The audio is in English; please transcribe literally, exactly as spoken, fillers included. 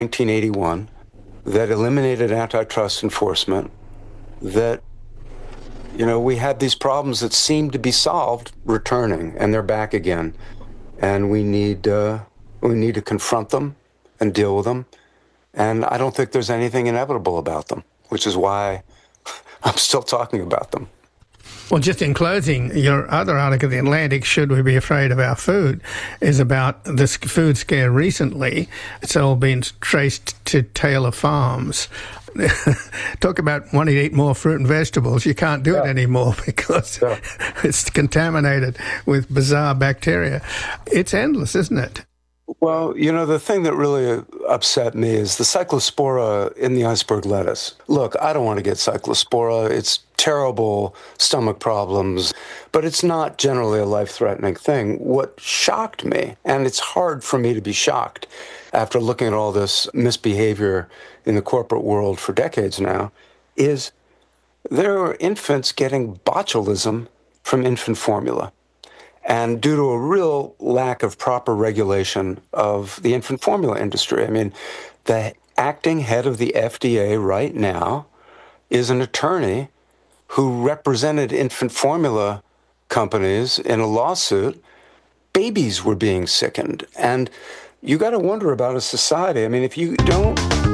nineteen eighty-one that eliminated antitrust enforcement, that, you know, we had these problems that seemed to be solved returning, and they're back again. And we need, uh, we need to confront them and deal with them. And I don't think there's anything inevitable about them, which is why I'm still talking about them. Well, just in closing, your other article, The Atlantic, Should We Be Afraid of Our Food, is about this food scare recently. It's all been traced to Taylor Farms. Talk about wanting to eat more fruit and vegetables. You can't do yeah. it anymore because yeah. it's contaminated with bizarre bacteria. It's endless, isn't it? Well, you know, the thing that really upset me is the cyclospora in the iceberg lettuce. Look, I don't want to get cyclospora. It's terrible stomach problems, but it's not generally a life-threatening thing. What shocked me, and it's hard for me to be shocked after looking at all this misbehavior in the corporate world for decades now, is there are infants getting botulism from infant formula. And due to a real lack of proper regulation of the infant formula industry. I mean, the acting head of the F D A right now is an attorney who represented infant formula companies in a lawsuit. Babies were being sickened. And you got to wonder about a society. I mean, if you don't